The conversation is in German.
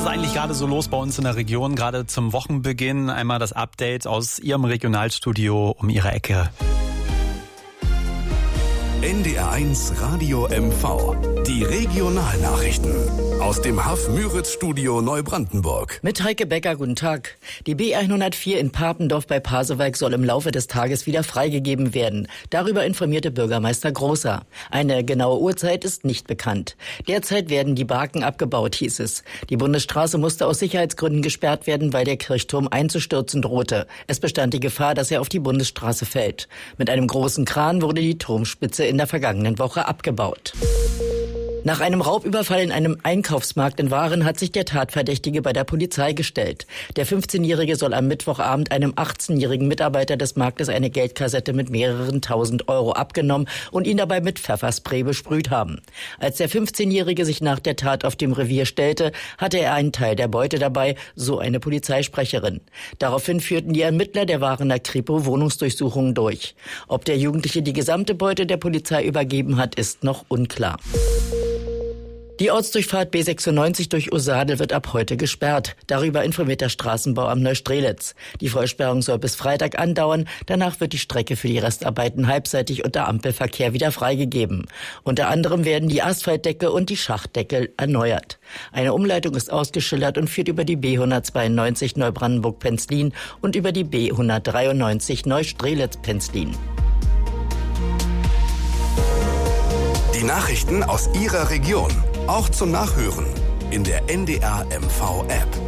ist eigentlich gerade so los bei uns in der Region? Gerade zum Wochenbeginn einmal das Update aus Ihrem Regionalstudio um Ihre Ecke. NDR1 Radio MV. Die Regionalnachrichten aus dem Haff-Müritz-Studio Neubrandenburg. Mit Heike Becker, guten Tag. Die B104 in Papendorf bei Pasewalk soll im Laufe des Tages wieder freigegeben werden. Darüber informierte Bürgermeister Großer. Eine genaue Uhrzeit ist nicht bekannt. Derzeit werden die Barken abgebaut, hieß es. Die Bundesstraße musste aus Sicherheitsgründen gesperrt werden, weil der Kirchturm einzustürzen drohte. Es bestand die Gefahr, dass er auf die Bundesstraße fällt. Mit einem großen Kran wurde die Turmspitze in der vergangenen Woche abgebaut. Nach einem Raubüberfall in einem Einkaufsmarkt in Waren hat sich der Tatverdächtige bei der Polizei gestellt. Der 15-Jährige soll am Mittwochabend einem 18-jährigen Mitarbeiter des Marktes eine Geldkassette mit mehreren 1000 Euro abgenommen und ihn dabei mit Pfefferspray besprüht haben. Als der 15-Jährige sich nach der Tat auf dem Revier stellte, hatte er einen Teil der Beute dabei, so eine Polizeisprecherin. Daraufhin führten die Ermittler der Warener Kripo Wohnungsdurchsuchungen durch. Ob der Jugendliche die gesamte Beute der Polizei übergeben hat, ist noch unklar. Die Ortsdurchfahrt B96 durch Osadel wird ab heute gesperrt. Darüber informiert der Straßenbauamt Neustrelitz. Die Vollsperrung soll bis Freitag andauern. Danach wird die Strecke für die Restarbeiten halbseitig unter Ampelverkehr wieder freigegeben. Unter anderem werden die Asphaltdeckel und die Schachtdeckel erneuert. Eine Umleitung ist ausgeschildert und führt über die B192 Neubrandenburg-Penzlin und über die B193 Neustrelitz-Penzlin. Die Nachrichten aus Ihrer Region. Auch zum Nachhören in der NDR MV App.